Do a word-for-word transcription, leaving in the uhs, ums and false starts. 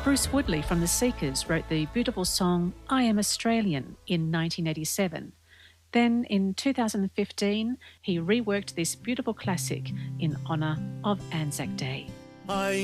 Bruce Woodley from The Seekers wrote the beautiful song I Am Australian in nineteen eighty-seven. Then in two thousand fifteen, he reworked this beautiful classic in honour of Anzac Day. I